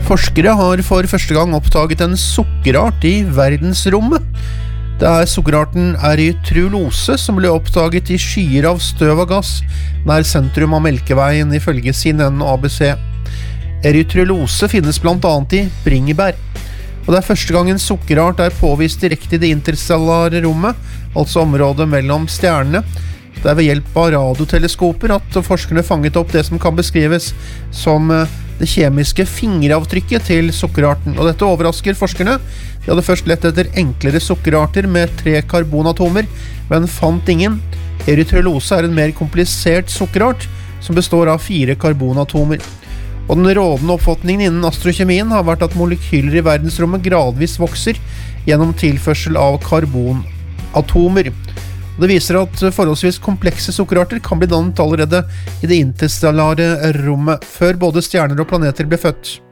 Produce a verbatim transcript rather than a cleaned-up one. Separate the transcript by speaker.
Speaker 1: Forskere har for første gang oppdaget en sukkerart i verdensrommet. Det er sukkerarten erythrulose som ble oppdaget i skyer av støv og gass nær sentrum av Melkeveien ifølge C N N og A B C. Erythrulose finnes blant annet i bringebær. Og det er første gang en sukkerart er påvist direkte i det interstellare rommet, altså området mellom stjernene. Det er ved hjelp av radioteleskoper at forskerne fanget opp det som kan beskrives som det kjemiske fingeravtrykket til sukkerarten, og dette overrasker forskerne. De hadde først lett etter enklere sukkerarter med tre karbonatomer, men fant ingen. Erythrulose er en mer komplisert sukkerart som består av fire karbonatomer. Og den rådende oppfatningen innen astrokjemien har vært at molekyler i verdensrommet gradvis vokser gjennom tilførsel av karbonatomer. Det viser at forholdsvis komplekse sukkerarter kan bli dannet allerede i det interstellare rommet, før både stjerner og planeter ble født.